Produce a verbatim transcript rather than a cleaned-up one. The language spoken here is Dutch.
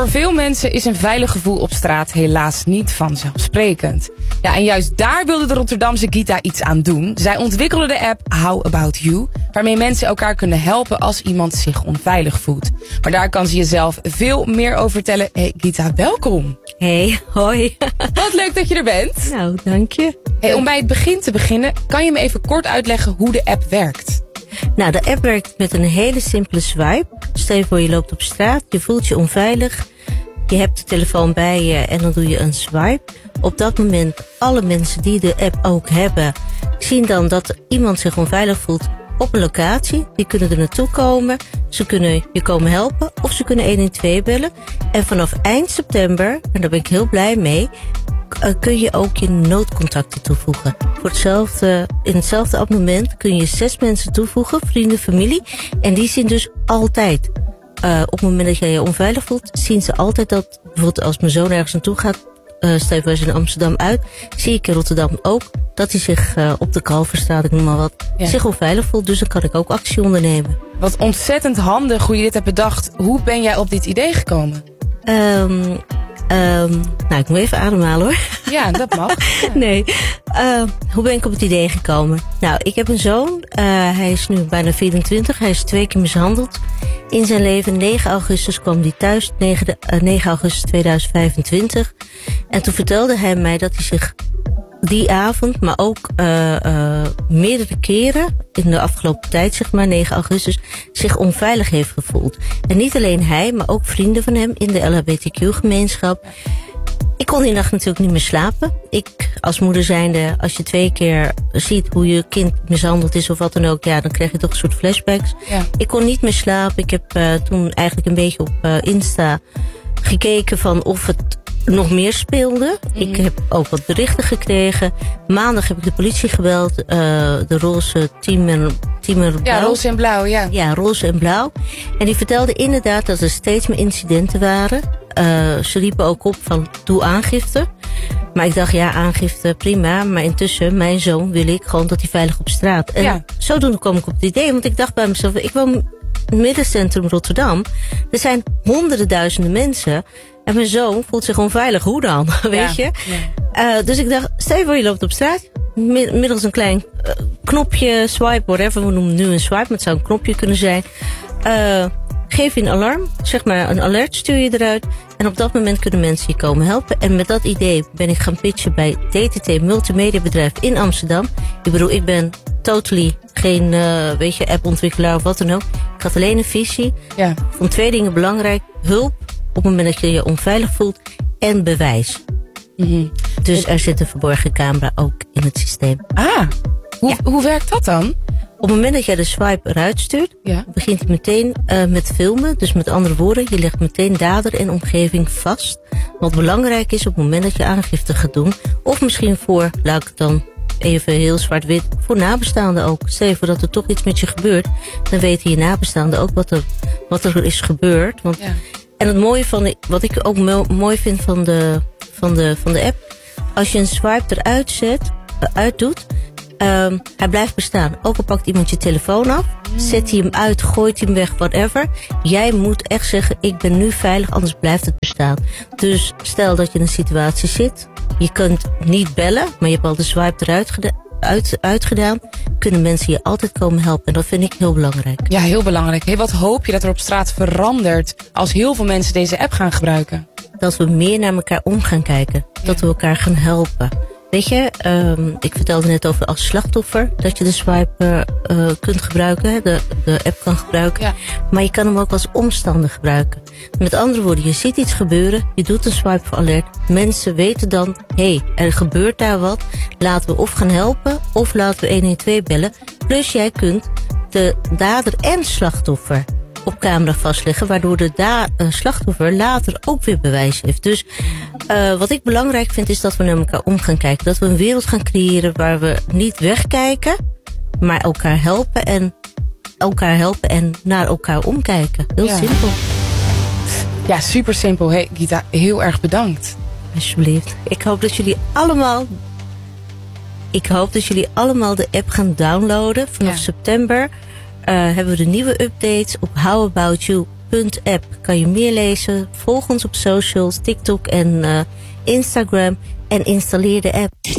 Voor veel mensen is een veilig gevoel op straat helaas niet vanzelfsprekend. Ja, en juist daar wilde de Rotterdamse Gita iets aan doen. Zij ontwikkelde de app How About You, waarmee mensen elkaar kunnen helpen als iemand zich onveilig voelt. Maar daar kan ze jezelf veel meer over vertellen. Hey Gita, welkom. Hey, hoi. Wat leuk dat je er bent. Nou, dank je. Hey, om bij het begin te beginnen, kan je me even kort uitleggen hoe de app werkt? Nou, de app werkt met een hele simpele swipe. Stel je voor, je loopt op straat, je voelt je onveilig. Je hebt de telefoon bij je en dan doe je een swipe. Op dat moment, alle mensen die de app ook hebben, zien dan dat iemand zich onveilig voelt op een locatie. Die kunnen er naartoe komen. Ze kunnen je komen helpen of ze kunnen een een twee bellen. En vanaf eind september, en daar ben ik heel blij mee, kun je ook je noodcontacten toevoegen. Voor hetzelfde, in hetzelfde abonnement kun je zes mensen toevoegen, vrienden, familie. En die zien dus altijd, uh, op het moment dat jij je onveilig voelt, zien ze altijd dat, bijvoorbeeld als mijn zoon ergens naartoe gaat, uh, stel je in Amsterdam uit, zie ik in Rotterdam ook, dat hij zich uh, op de Kalverstraat, ik noem maar wat, ja. zich onveilig voelt. Dus dan kan ik ook actie ondernemen. Wat ontzettend handig hoe je dit hebt bedacht. Hoe ben jij op dit idee gekomen? Um, Um, nou, ik moet even ademhalen hoor. Ja, dat mag. Ja. Nee. Uh, hoe ben ik op het idee gekomen? Nou, ik heb een zoon. Uh, hij is nu bijna vierentwintig. Hij is twee keer mishandeld in zijn leven. negen augustus kwam hij thuis. negen augustus tweeduizend vijfentwintig. En toen vertelde hij mij dat hij zich die avond, maar ook uh, uh, meerdere keren in de afgelopen tijd, zeg maar, negen augustus, zich onveilig heeft gevoeld. En niet alleen hij, maar ook vrienden van hem in de L H B T Q-gemeenschap. Ik kon die nacht natuurlijk niet meer slapen. Ik als moeder zijnde, als je twee keer ziet hoe je kind mishandeld is of wat dan ook, ja, dan krijg je toch een soort flashbacks. Ja. Ik kon niet meer slapen. Ik heb uh, toen eigenlijk een beetje op uh, Insta gekeken van of het nog meer speelde. Mm. Ik heb ook wat berichten gekregen. Maandag heb ik de politie gebeld. Uh, de roze team en, team en blauw. Ja, roze en blauw, ja. Ja, roze en blauw. En die vertelden inderdaad dat er steeds meer incidenten waren. Uh, ze riepen ook op van doe aangifte. Maar ik dacht, ja, aangifte, prima. Maar intussen, mijn zoon wil ik gewoon dat hij veilig op straat. En ja. zodoende kwam ik op het idee. Want ik dacht bij mezelf, ik woon in het middencentrum Rotterdam. Er zijn honderden duizenden mensen. En mijn zoon voelt zich onveilig. Hoe dan? Weet ja, je? Ja. Uh, dus ik dacht, stel je voor je loopt op straat. Middels een klein uh, knopje, swipe, whatever. We noemen het nu een swipe, maar het zou een knopje kunnen zijn. Uh, geef je een alarm. Zeg maar een alert stuur je eruit. En op dat moment kunnen mensen je komen helpen. En met dat idee ben ik gaan pitchen bij D T T Multimedia Bedrijf in Amsterdam. Ik bedoel, ik ben totally geen uh, weet je, appontwikkelaar of wat dan ook. Ik had alleen een visie. Ja. Ik vond twee dingen belangrijk. Hulp op het moment dat je je onveilig voelt en bewijs. Mm-hmm. Dus er zit een verborgen camera ook in het systeem. Ah, hoe, ja. hoe werkt dat dan? Op het moment dat jij de swipe eruit stuurt, ja. begint het meteen uh, met filmen. Dus met andere woorden, je legt meteen dader en omgeving vast. Wat belangrijk is op het moment dat je aangifte gaat doen. Of misschien voor, laat ik het dan even heel zwart-wit, voor nabestaanden ook. Stel je voor dat er toch iets met je gebeurt, dan weten je nabestaanden ook wat er, wat er is gebeurd. Want, ja. En het mooie van de, wat ik ook mo- mooi vind van de, van, de, van de app, als je een swipe eruit zet, uh, uitdoet, Um, hij blijft bestaan. Ook al pakt iemand je telefoon af, mm. zet hij hem uit, gooit hij hem weg, whatever. Jij moet echt zeggen, ik ben nu veilig, anders blijft het bestaan. Dus stel dat je in een situatie zit, je kunt niet bellen, maar je hebt al de swipe eruit geda- uit, uitgedaan, kunnen mensen je altijd komen helpen. En dat vind ik heel belangrijk. Ja, heel belangrijk. Hey, wat hoop je dat er op straat verandert als heel veel mensen deze app gaan gebruiken? Dat we meer naar elkaar om gaan kijken. Ja. Dat we elkaar gaan helpen. Weet je, um, ik vertelde net over als slachtoffer dat je de swipe uh, kunt gebruiken, de, de app kan gebruiken. Ja. Maar je kan hem ook als omstander gebruiken. Met andere woorden, je ziet iets gebeuren, je doet een swipe voor alert. Mensen weten dan, hé, hey, er gebeurt daar wat. Laten we of gaan helpen of laten we een een twee bellen. Plus jij kunt de dader en slachtoffer op camera vastleggen, waardoor de da- uh, slachtoffer later ook weer bewijs heeft. Dus uh, wat ik belangrijk vind is dat we naar elkaar om gaan kijken. Dat we een wereld gaan creëren waar we niet wegkijken, maar elkaar helpen en elkaar helpen en naar elkaar omkijken. Heel ja. simpel. Ja, super simpel. Hey Gita, heel erg bedankt. Alsjeblieft. Ik hoop dat jullie allemaal ik hoop dat jullie allemaal de app gaan downloaden vanaf ja. september. Uh, hebben we de nieuwe updates op how about you punt app kan je meer lezen. Volg ons op socials, TikTok en uh, Instagram. En installeer de app.